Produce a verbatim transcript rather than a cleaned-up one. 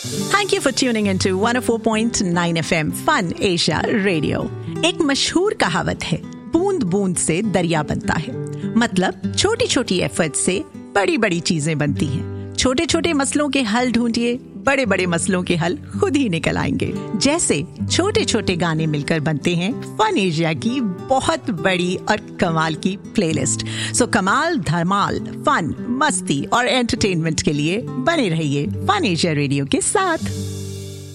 Thank you for tuning into one oh four point nine F M Fun Asia Radio. एक मशहूर कहावत है, बूंद बूंद से दरिया बनता है। मतलब छोटी छोटी एफर्ट से बड़ी बड़ी चीजें बनती हैं। छोटे छोटे मसलों के हल ढूंढिए, बड़े बड़े मसलों के हल खुद ही निकल आएंगे। जैसे छोटे छोटे गाने मिलकर बनते हैं फन एशिया की बहुत बड़ी और कमाल की प्लेलिस्ट। सो कमाल, धमाल, फन, मस्ती और एंटरटेनमेंट के लिए बने रहिए फन एशिया रेडियो के साथ।